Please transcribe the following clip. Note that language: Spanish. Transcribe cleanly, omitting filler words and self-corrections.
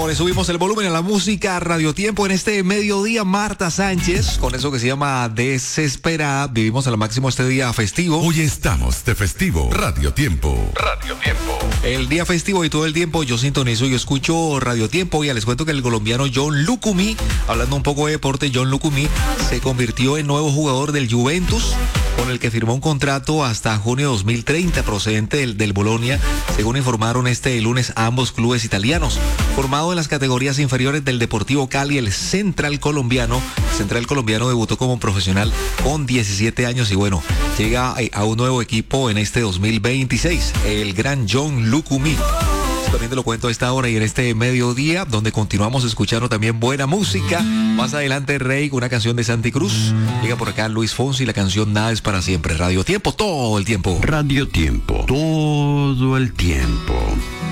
Le subimos el volumen a la música Radio Tiempo en este mediodía. Marta Sánchez, con eso que se llama Desesperada. Vivimos al máximo este día festivo. Hoy estamos de festivo. Radio Tiempo. Radio Tiempo. El día festivo y todo el tiempo yo sintonizo y escucho Radio Tiempo. Y les cuento que el colombiano John Lucumí, hablando un poco de deporte, John Lucumí se convirtió en nuevo jugador del Juventus, con el que firmó un contrato hasta junio de 2030, procedente del Bolonia, según informaron este lunes ambos clubes italianos. Formado en las categorías inferiores del Deportivo Cali, el Central Colombiano debutó como profesional con 17 años y bueno, llega a un nuevo equipo en este 2026, el gran John Lucumí. También te lo cuento a esta hora y en este mediodía, donde continuamos escuchando también buena música. Más adelante, Rey, una canción de Santi Cruz. Llega por acá Luis Fonsi, la canción Nada es para siempre. Radio Tiempo, todo el tiempo. Radio Tiempo, todo el tiempo.